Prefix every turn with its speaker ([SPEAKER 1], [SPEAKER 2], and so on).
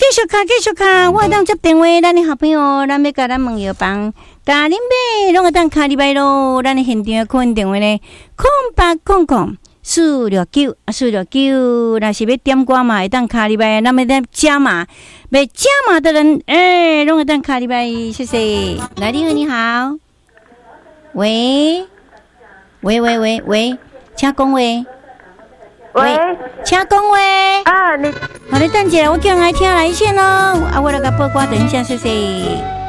[SPEAKER 1] 继续卡，我当接电话，咱的好朋友，咱要甲咱问药房，甲恁买，拢会当卡入来咯。咱的现场的客运电话呢，0800-469-469，若是要点歌嘛，会当卡入来，咱要当加码，要加码的人，拢会当卡入来，谢谢。来，你好，喂，请讲话。喂，请讲话。
[SPEAKER 2] 啊，你
[SPEAKER 1] 等一下，我叫人来听来先咯。我来甲报歌，等一下，谢谢。